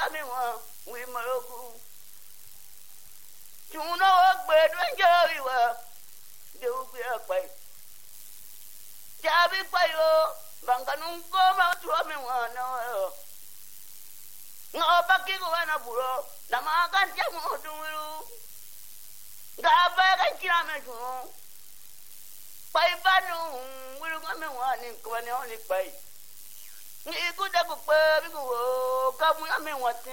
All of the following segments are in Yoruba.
ami wa wi maroku chuno gbe dwenje wa de ubi apai jabi payo banganun ko ma tu ami wa no ngapa ki ko na buro lama kan jamu dulu ngapa kan kirame ju pai banu wiru ami wa ni ko ni oni pai ni ku da ku pe bi ko ka mu ami wa te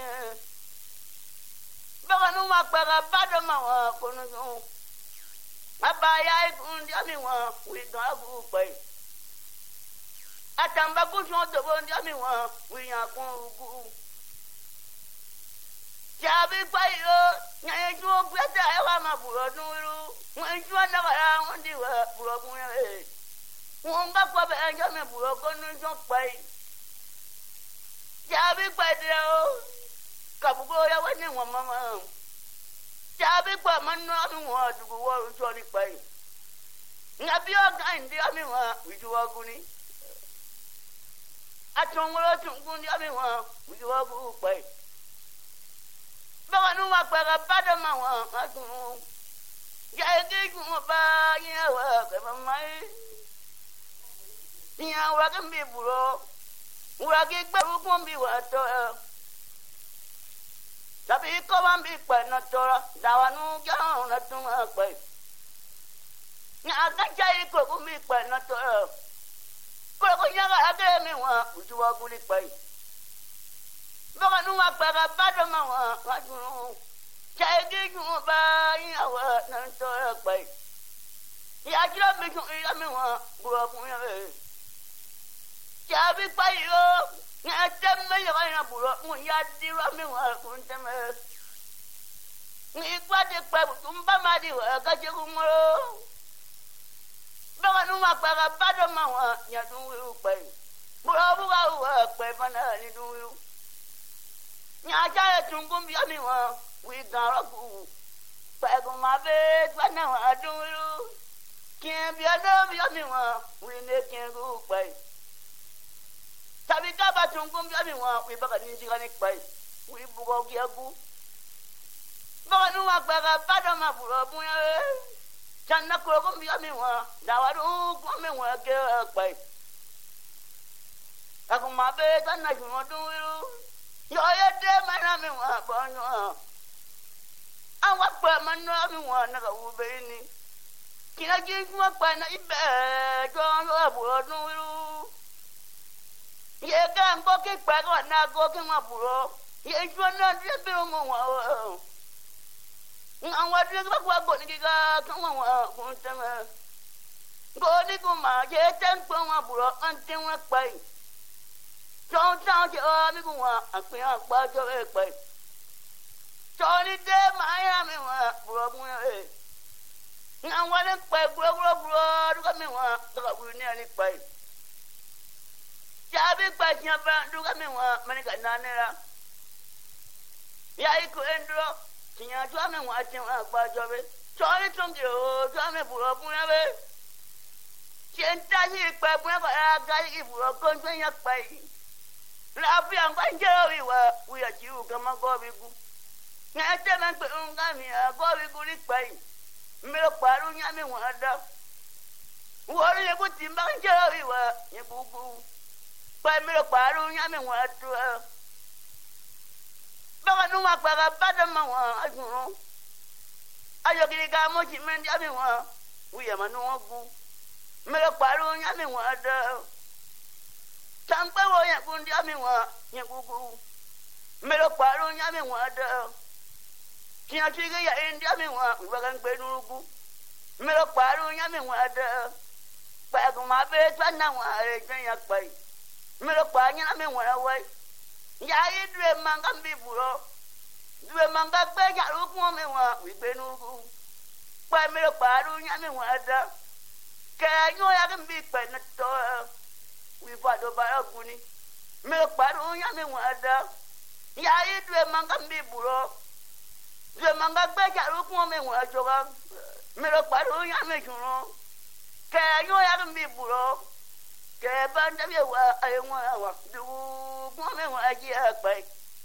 ba nu ma pa ga ba do ma wa ko nu abaya ikundi ami wa wi ga ku pai atamba ku jo do bo ndi ami wa wi ya ku ku jabi payo nya ju gbeta e wa ma buro nuru won ju na ga won di wa buro kun e won ga ko be enjo me buro ko nu jo pai jabi pade o kabugo ya woni won mama jabi pa man no ami wa dugu wo jo ni pai nga bi o ga ndi ami wa wi ju wa kuni atongolo tungu ndi ami wa wi ju wa ku pai ba nu wa pa ga ba do ma wa atun ya ge ku ba ya wa ga mai ya wa ga mi buro wa ge gba ru ko bi wa to tabi ko wa bi pa na to da wa nu ga na tun a pa na ga jai ko ku mi pa na to ko ya ga ga mi wa u ju wa ku li pa ba nu wa pa ga ba do ma wa atun ja ge ku ba ya wa na to pa ya jira mi ku ya mi wa buro ku ya jabi payo na temme ya na buro mu ya dira mi wa kun temme ni kwa de pa tumba ma di wa ka je ku mo ba nu ma pa ga ba do ma wa ya du wi pa buro bu ga wa pa pa na ni du wi nya ja tungum ya mi wa wi ga ro ku pa ko ma be pa na wa du wi kin bi do bi mi wa wi ne kin ku pa tabi ka ba tungum bi ami wa wi ba ka ni jinga ni pai wi bu ko ki agu ba nu wa gba ga ba do ma buro bu ya chan na ko ko bi ami wa da wa du ko mi wa ke pai ka ko ma be ta na ju du yo ye de ma na mi wa ba no an wa pa ma no mi wa na ka u be ni kina ji wa pa na ibe do yo buro du ye ga mbo ke pa ko na go ke ma buro ye ju na de be mo wa an wa de ba go ni ga ka wa ko ta ma go ni ko ma ye tan ko ma buro an tin wa pai chon chon je o mi ko wa a pe a pa jo e pai chon ni de ma ya mi wa buro mu e an wa le pa buro du ka mi wa ka bu ni ani pai jabi pa nya ba du ka mi wa mani ka na ne ra ya iko endro tinya jo mi wa tin wa pa jo be chori tum je o jo mi buro bu na be chen ta ni pa bu na ka ga i buro ko njo nya pa i la fi an ba nje wi ya ji u ka ma go bi gu na te man pe un ga mi a go bi gu ri pa i mi lo pa ru nya mi wa da wo ri ku tin ba nje wa ni bu gu pa mi lo pa ru nya mi wa tu ba nu ma pa ga ba da ma wa ajun ayo kiri ka mo ji men dia mi wa wi ya ma nu gu mi lo pa ru nya mi wa da champe wo ya ku dia mi wa ni gu gu mi lo pa ru nya mi wa da tia chi ga ya india mi wa wi ba kan pe nu gu mi lo pa ru nya mi wa da pa ko ma be twa na wa re jan ya pa mi lo pa nya mi wa wa ya yi dwe manga bi buro dwe manga gbe ja ru ku mi wa wi pe nu gu pa mi lo pa ru nya mi wa da ke nyo ya kan bi pe na to wi fa do ba gu ni mi lo pa ru nya mi wa da ya yi dwe manga bi buro dwe manga gbe ja ru ku mi wa jo ga mi lo pa ru nya mi juro ke nyo ya kan bi buro ke ban da bi wa ai wa du ku mi wa ji a pa